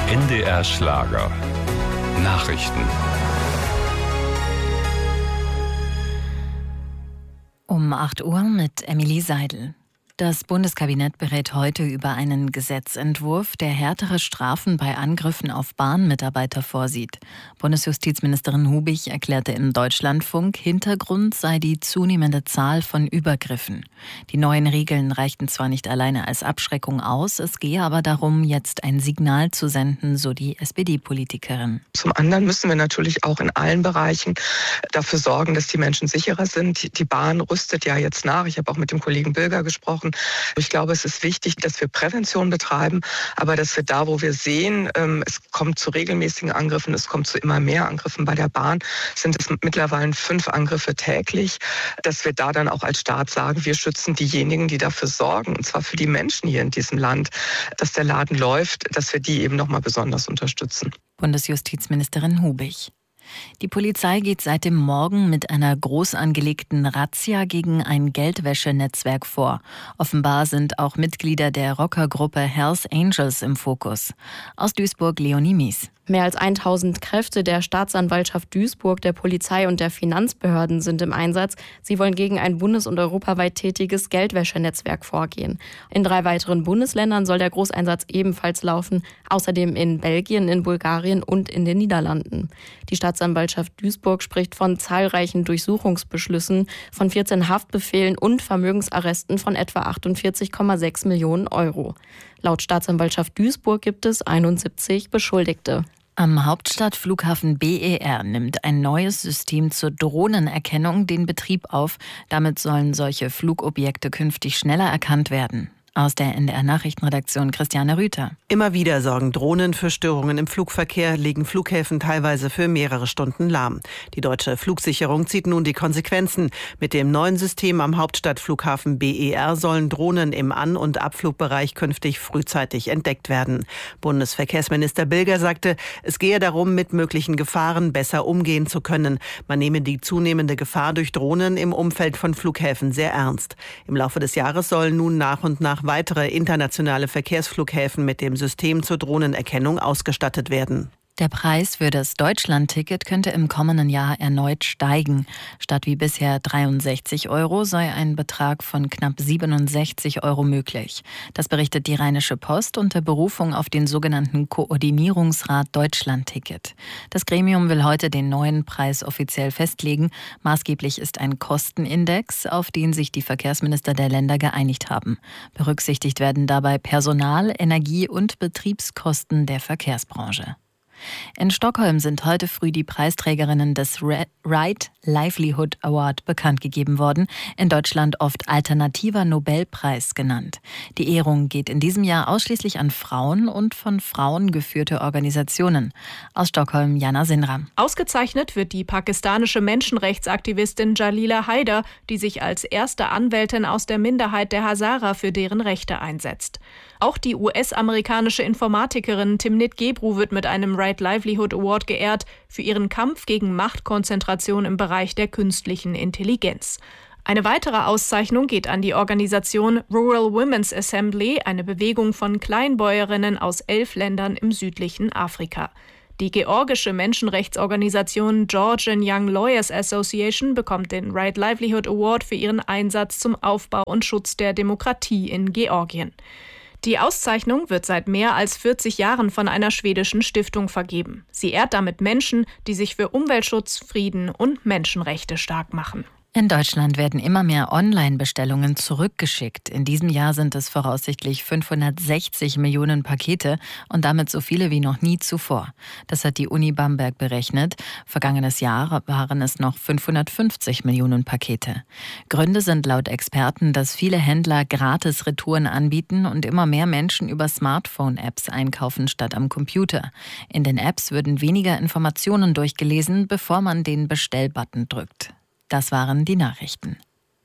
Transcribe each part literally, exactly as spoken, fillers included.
N D R Schlager. Nachrichten. Um acht Uhr mit Emilie Seidel. Das Bundeskabinett berät heute über einen Gesetzentwurf, der härtere Strafen bei Angriffen auf Bahnmitarbeiter vorsieht. Bundesjustizministerin Hubich erklärte im Deutschlandfunk, Hintergrund sei die zunehmende Zahl von Übergriffen. Die neuen Regeln reichten zwar nicht alleine als Abschreckung aus, es gehe aber darum, jetzt ein Signal zu senden, so die S P D-Politikerin. Zum anderen müssen wir natürlich auch in allen Bereichen dafür sorgen, dass die Menschen sicherer sind. Die Bahn rüstet ja jetzt nach. Ich habe auch mit dem Kollegen Bilger gesprochen. Ich glaube, es ist wichtig, dass wir Prävention betreiben, aber dass wir da, wo wir sehen, es kommt zu regelmäßigen Angriffen, es kommt zu immer mehr Angriffen bei der Bahn, sind es mittlerweile fünf Angriffe täglich, dass wir da dann auch als Staat sagen, wir schützen diejenigen, die dafür sorgen, und zwar für die Menschen hier in diesem Land, dass der Laden läuft, dass wir die eben nochmal besonders unterstützen. Bundesjustizministerin Hubich. Die Polizei geht seit dem Morgen mit einer groß angelegten Razzia gegen ein Geldwäschenetzwerk vor. Offenbar sind auch Mitglieder der Rockergruppe Hells Angels im Fokus. Aus Duisburg Leonie Mies. Mehr als tausend Kräfte der Staatsanwaltschaft Duisburg, der Polizei und der Finanzbehörden sind im Einsatz. Sie wollen gegen ein bundes- und europaweit tätiges Geldwäschenetzwerk vorgehen. In drei weiteren Bundesländern soll der Großeinsatz ebenfalls laufen, außerdem in Belgien, in Bulgarien und in den Niederlanden. Die Staatsanwaltschaft Duisburg spricht von zahlreichen Durchsuchungsbeschlüssen, von vierzehn Haftbefehlen und Vermögensarresten von etwa achtundvierzig Komma sechs Millionen Euro. Laut Staatsanwaltschaft Duisburg gibt es einundsiebzig Beschuldigte. Am Hauptstadtflughafen B E R nimmt ein neues System zur Drohnenerkennung den Betrieb auf. Damit sollen solche Flugobjekte künftig schneller erkannt werden. Aus der N D R-Nachrichtenredaktion Christiane Rüther. Immer wieder sorgen Drohnen für Störungen im Flugverkehr, legen Flughäfen teilweise für mehrere Stunden lahm. Die deutsche Flugsicherung zieht nun die Konsequenzen. Mit dem neuen System am Hauptstadtflughafen B E R sollen Drohnen im An- und Abflugbereich künftig frühzeitig entdeckt werden. Bundesverkehrsminister Bilger sagte, es gehe darum, mit möglichen Gefahren besser umgehen zu können. Man nehme die zunehmende Gefahr durch Drohnen im Umfeld von Flughäfen sehr ernst. Im Laufe des Jahres sollen nun nach und nach weitere internationale Verkehrsflughäfen mit dem System zur Drohnenerkennung ausgestattet werden. Der Preis für das Deutschland-Ticket könnte im kommenden Jahr erneut steigen. Statt wie bisher dreiundsechzig Euro sei ein Betrag von knapp siebenundsechzig Euro möglich. Das berichtet die Rheinische Post unter Berufung auf den sogenannten Koordinierungsrat Deutschland-Ticket. Das Gremium will heute den neuen Preis offiziell festlegen. Maßgeblich ist ein Kostenindex, auf den sich die Verkehrsminister der Länder geeinigt haben. Berücksichtigt werden dabei Personal-, Energie- und Betriebskosten der Verkehrsbranche. In Stockholm sind heute früh die Preisträgerinnen des Right Livelihood Award bekannt gegeben worden, in Deutschland oft alternativer Nobelpreis genannt. Die Ehrung geht in diesem Jahr ausschließlich an Frauen und von Frauen geführte Organisationen. Aus Stockholm Jana Sinram. Ausgezeichnet wird die pakistanische Menschenrechtsaktivistin Jalila Haider, die sich als erste Anwältin aus der Minderheit der Hazara für deren Rechte einsetzt. Auch die U S-amerikanische Informatikerin Timnit Gebru wird mit einem Right Livelihood Award geehrt für ihren Kampf gegen Machtkonzentration im Bereich der künstlichen Intelligenz. Eine weitere Auszeichnung geht an die Organisation Rural Women's Assembly, eine Bewegung von Kleinbäuerinnen aus elf Ländern im südlichen Afrika. Die georgische Menschenrechtsorganisation Georgian Young Lawyers Association bekommt den Right Livelihood Award für ihren Einsatz zum Aufbau und Schutz der Demokratie in Georgien. Die Auszeichnung wird seit mehr als vierzig Jahren von einer schwedischen Stiftung vergeben. Sie ehrt damit Menschen, die sich für Umweltschutz, Frieden und Menschenrechte stark machen. In Deutschland werden immer mehr Online-Bestellungen zurückgeschickt. In diesem Jahr sind es voraussichtlich fünfhundertsechzig Millionen Pakete und damit so viele wie noch nie zuvor. Das hat die Uni Bamberg berechnet. Vergangenes Jahr waren es noch fünfhundertfünfzig Millionen Pakete. Gründe sind laut Experten, dass viele Händler gratis Retouren anbieten und immer mehr Menschen über Smartphone-Apps einkaufen statt am Computer. In den Apps würden weniger Informationen durchgelesen, bevor man den Bestellbutton drückt. Das waren die Nachrichten.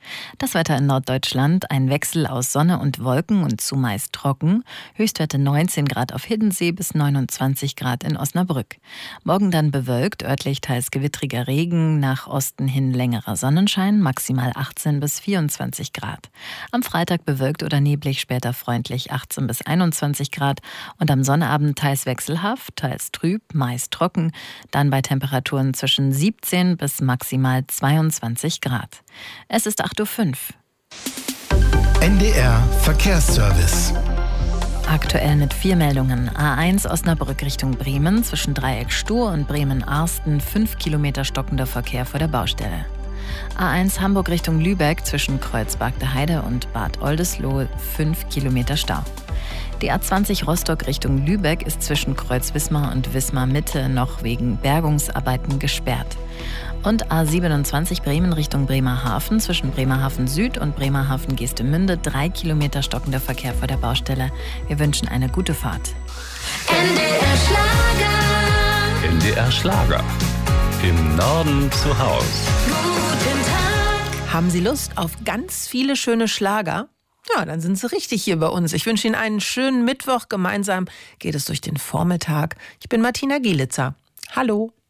Das Wetter in Norddeutschland, ein Wechsel aus Sonne und Wolken und zumeist trocken. Höchstwerte neunzehn Grad auf Hiddensee bis neunundzwanzig Grad in Osnabrück. Morgen dann bewölkt, örtlich teils gewittriger Regen, nach Osten hin längerer Sonnenschein, maximal achtzehn bis vierundzwanzig Grad. Am Freitag bewölkt oder neblig, später freundlich achtzehn bis einundzwanzig Grad und am Sonnabend teils wechselhaft, teils trüb, meist trocken, dann bei Temperaturen zwischen siebzehn bis maximal zweiundzwanzig Grad. Es ist acht Uhr fünf. N D R Verkehrsservice. Aktuell mit vier Meldungen. A eins Osnabrück Richtung Bremen, zwischen Dreieck Stur und Bremen-Arsten, fünf Kilometer stockender Verkehr vor der Baustelle. A eins Hamburg Richtung Lübeck, zwischen Kreuz-Bagde-Heide und Bad Oldesloe, fünf Kilometer Stau. Die A zwanzig Rostock Richtung Lübeck ist zwischen Kreuz-Wismar und Wismar-Mitte noch wegen Bergungsarbeiten gesperrt. Und A siebenundzwanzig Bremen Richtung Bremerhaven, zwischen Bremerhaven Süd und Bremerhaven Geestemünde, drei Kilometer stockender Verkehr vor der Baustelle. Wir wünschen eine gute Fahrt. N D R Schlager. N D R Schlager. Im Norden zu Hause. Guten Tag. Haben Sie Lust auf ganz viele schöne Schlager? Ja, dann sind Sie richtig hier bei uns. Ich wünsche Ihnen einen schönen Mittwoch. Gemeinsam geht es durch den Vormittag. Ich bin Martina Gielitzer. Hallo.